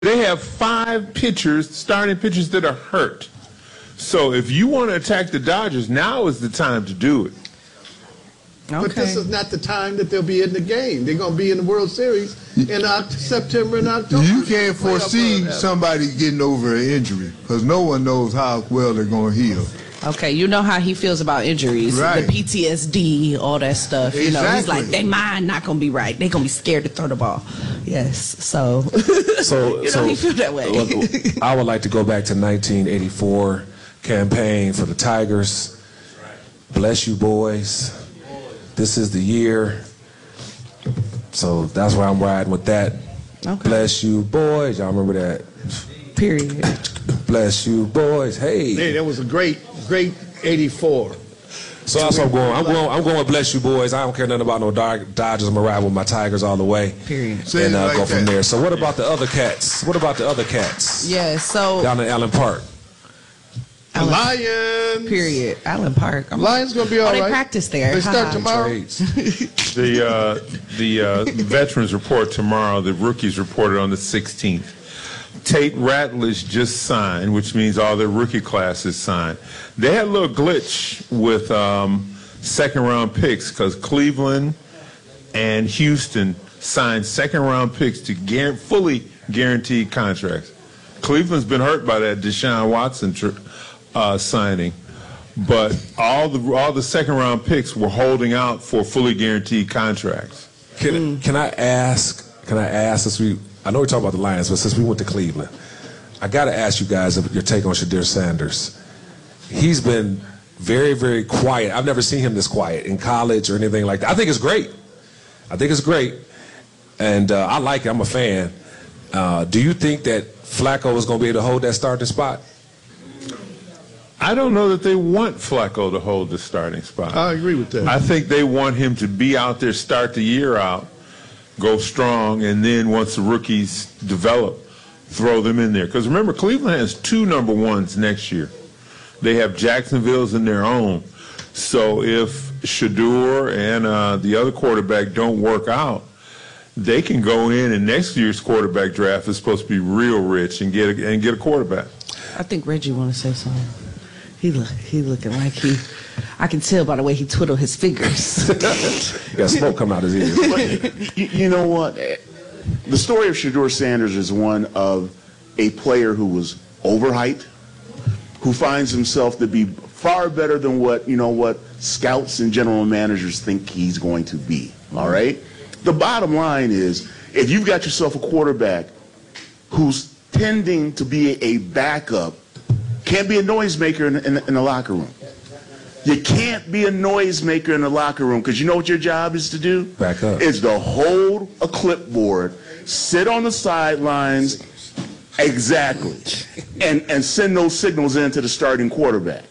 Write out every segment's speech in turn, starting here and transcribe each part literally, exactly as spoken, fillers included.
They have five pitchers, starting pitchers that are hurt. So if you want to attack the Dodgers, now is the time to do it. Okay. But this is not the time that they'll be in the game. They're going to be in the World Series in October, September and October. You can't foresee somebody getting over an injury because no one knows how well they're going to heal. Okay, you know how he feels about injuries, right. The P T S D, all that stuff. Exactly. You know, he's like, they mind not going to be right. They're going to be scared to throw the ball. Yes, so, so you know, so, he feel that way. Well, I would like to go back to nineteen eighty-four campaign for the Tigers. Bless you, boys. This is the year. So that's why I'm riding with that. Okay. Bless you, boys. Y'all remember that? Period. Bless you, boys. Hey. Hey, that was a great, great eighty-four. So that's what I'm going. I'm going. I'm going with bless you, boys. I don't care nothing about no Dodgers. I'm gonna ride with my Tigers all the way. Period. And uh, like go from that. there. So what about the other cats? What about the other cats? Yeah, so Down in Allen Park. The Lions. Period. Allen Park. I'm, Lions going to be all oh, right. they practice there. They start Hi. tomorrow. The uh, the uh, veterans report tomorrow. The rookies reported on the sixteenth. Tate Ratledge just signed, which means all their rookie classes signed. They had a little glitch with um, second-round picks because Cleveland and Houston signed second-round picks to guar- fully guaranteed contracts. Cleveland's been hurt by that Deshaun Watson tr- uh, signing, but all the all the second-round picks were holding out for fully guaranteed contracts. Can can I ask? Can I ask? Since we, I know we're talking about the Lions, but since we went to Cleveland, I got to ask you guys your take on Shedeur Sanders. He's been very, very quiet. I've never seen him this quiet in college or anything like that. I think it's great. I think it's great, and uh, I like it. I'm a fan. Uh, do you think that Flacco is going to be able to hold that starting spot? I don't know that they want Flacco to hold the starting spot. I agree with that. I think they want him to be out there, start the year out, go strong, and then once the rookies develop, throw them in there. Because remember, Cleveland has two number ones next year. They have Jacksonville's in their own. So if Shedeur and uh, the other quarterback don't work out, they can go in, and next year's quarterback draft is supposed to be real rich and get a, and get a quarterback. I think Reggie want to say something. He look, he looking like he, I can tell by the way he twiddled his fingers. You got smoke coming out his ears. But, you, you know what? The story of Shedeur Sanders is one of a player who was overhyped, who finds himself to be far better than what, you know, what scouts and general managers think he's going to be, all right? The bottom line is, if you've got yourself a quarterback who's tending to be a backup, can't be a noisemaker in, in, in the locker room. You can't be a noisemaker in the locker room because you know what your job is to do? Back up. Is to hold a clipboard, sit on the sidelines, exactly, and, and send those signals in to the starting quarterback.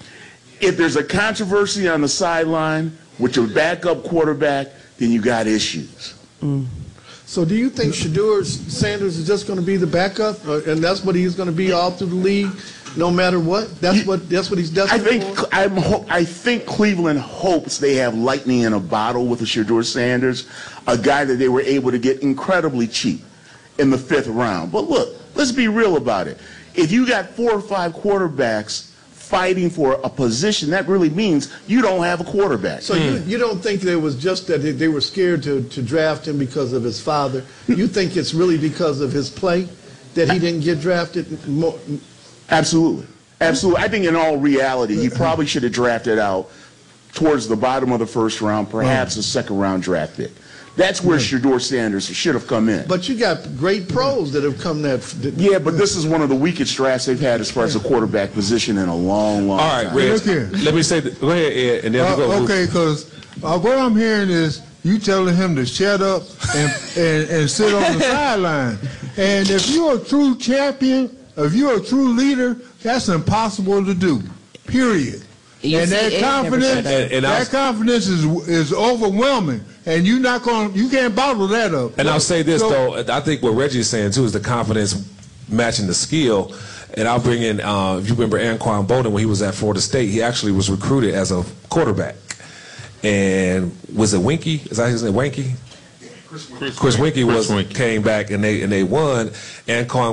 If there's a controversy on the sideline with your backup quarterback, then you got issues. Mm. So do you think Shedeur Sanders is just going to be the backup, uh, and that's what he's going to be all through the league, no matter what? That's what that's what he's destined I think for? I'm ho- I think Cleveland hopes they have lightning in a bottle with a Shedeur Sanders, a guy that they were able to get incredibly cheap in the fifth round. But look, let's be real about it. If you got four or five quarterbacks fighting for a position, that really means you don't have a quarterback. So you, you don't think it was just that they were scared to, to draft him because of his father? You think it's really because of his play that he didn't get drafted more? Absolutely. Absolutely. I think in all reality, he probably should have drafted out towards the bottom of the first round, perhaps a second round draft pick. That's where Shedeur Sanders should have come in. But you got great pros that have come that. that yeah, but this is one of the weakest drafts they've had as far as the quarterback position in a long, long All right, time. Reg, Look here. let me say, th- go ahead, Ed, and then Uh, we go. okay, because uh, what I'm hearing is you telling him to shut up and, and, and sit on the sideline. And if you're a true champion, if you're a true leader, that's impossible to do, period. You and see, that Ed never confidence, said that. And- and that I'll- confidence is is overwhelming, and you're not going, you can't bottle that up. And I'll say this, So- though. I think what Reggie is saying, too, is the confidence matching the skill. And I'll bring in, uh, if you remember Anquan Bolden, when he was at Florida State, he actually was recruited as a quarterback. And was it Winky? Is that his name, Wanky? Chris Winkie was Chris Winkie. came back and they and they won. Anquan